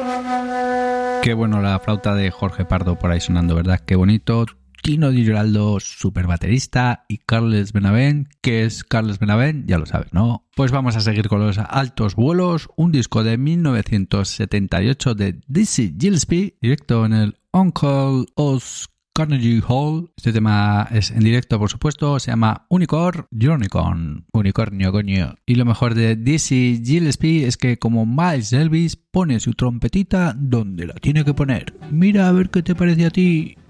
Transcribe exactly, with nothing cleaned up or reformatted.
Qué bueno la flauta de Jorge Pardo por ahí sonando, ¿verdad? Qué bonito. Tino Di Giraldo, super baterista, y Carles Benavent, ¿qué es Carles Benavent? Ya lo sabes, ¿no? Pues vamos a seguir con los altos vuelos, un disco de mil novecientos setenta y ocho de Dizzy Gillespie, directo en el Uncle O's Carnegie Hall. Este tema es en directo, por supuesto, se llama Unicorn, Unicorn, unicornio, coño. Y lo mejor de Dizzy Gillespie es que, como Miles Elvis, pone su trompetita donde la tiene que poner. Mira a ver qué te parece a ti.